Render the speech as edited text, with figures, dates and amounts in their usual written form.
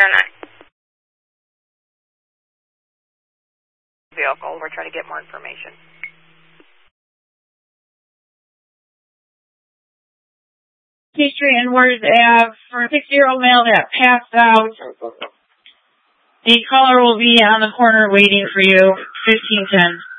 Vehicle. We're trying to get more information. K Street and Wards Ave for a 60-year-old male that passed out. The caller will be on the corner waiting for you. 1510.